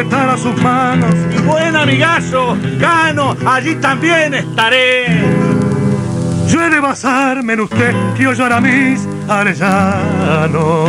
estar a sus manos. Y buen amigazo, Cano, allí también estaré. Yo he de basarme en usted y oyar a mis arellanos.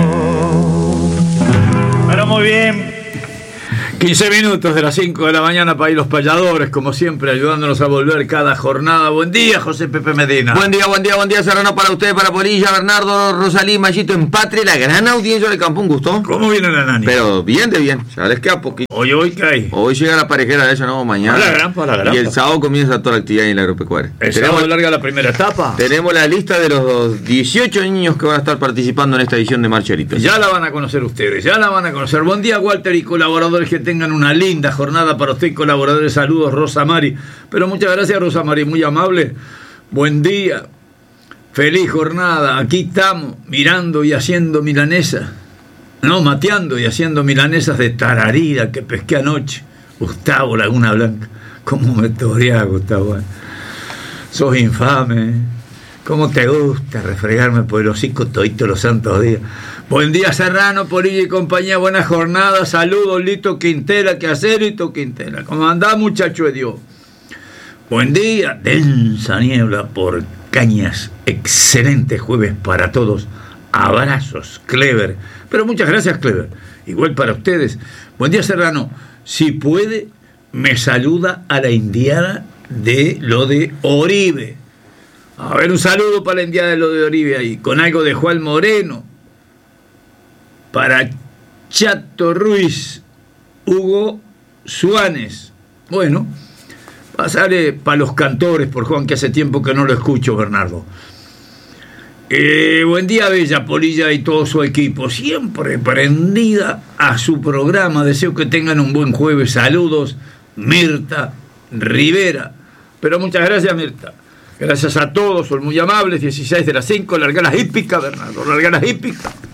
Pero muy bien. 15 minutos de las 5 de la mañana para ir los payadores, como siempre, ayudándonos a volver cada jornada. Buen día, José Pepe Medina. Buen día, Serrano, para usted, para Polilla, Bernardo, Rosalí, Machito, en Patria, la gran audiencia del campo, un gusto. ¿Cómo viene la nani? Pero bien, ya les queda poquito. Hoy cae. Hoy llega la parejera de ella, ¿no? Mañana. La grampa. Y el sábado comienza toda la actividad en la agropecuaria. El sábado larga la primera etapa. Tenemos la lista de los 18 niños que van a estar participando en esta edición de Marcheritos. Ya la van a conocer ustedes, ya la van a conocer. Buen día, Walter, y colaboradores, que tengan una linda jornada para usted, colaboradores. Saludos, Rosa Mari. Pero muchas gracias, Rosa Mari, muy amable. Buen día, feliz jornada. Aquí estamos mirando y haciendo milanesa. No, mateando y haciendo milanesas de tararira que pesqué anoche. Gustavo Laguna Blanca. ¿Cómo me toreás, Gustavo? Sos infame, ¿eh? ¿Cómo te gusta refregarme por el hocico todito los santos días? Buen día, Serrano, Polilla y compañía. Buena jornada. Saludos, Lito Quintela. ¿Qué hacer, Lito Quintela? ¿Cómo andás, muchacho de Dios? Buen día. Densa niebla por Cañas. Excelente jueves para todos. Abrazos, Clever. Pero muchas gracias, Clever. Igual para ustedes. Buen día, Serrano. Si puede, me saluda a la indiana de lo de Oribe. A ver, un saludo para la indiana de lo de Oribe ahí, con algo de Juan Moreno. Para Chato Ruiz, Hugo Suárez. Bueno, pasaré para los cantores por Juan, que hace tiempo que no lo escucho, Bernardo. Buen día, Bella, Polilla y todo su equipo, siempre prendida a su programa. Deseo que tengan un buen jueves. Saludos, Mirta Rivera. Pero muchas gracias, Mirta. Gracias a todos, son muy amables. 16 de las 5, larga la hípica, Bernardo, larga la hípica.